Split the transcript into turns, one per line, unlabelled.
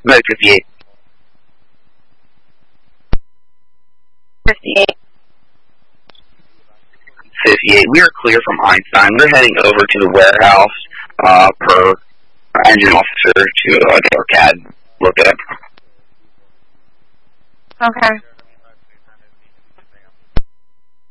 Mode 58.
58.
58. We are clear from Einstein. We're heading over to the warehouse per our engine officer to get our CAD look at.
Okay.